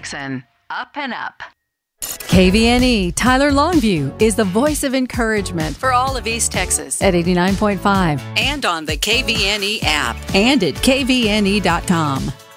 Dixon, up and up. KVNE Tyler Longview is the voice of encouragement for all of East Texas at 89.5 and on the KVNE app and at kvne.com.